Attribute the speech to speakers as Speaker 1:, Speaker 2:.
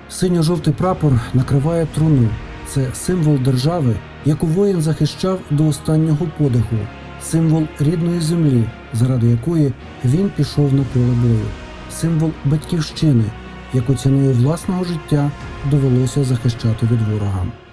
Speaker 1: Синьо-жовтий прапор накриває труну. Це символ держави, яку воїн захищав до останнього подиху. Символ рідної землі, заради якої він пішов на поле бою. Символ батьківщини, яку ціною власного життя довелося захищати від ворога.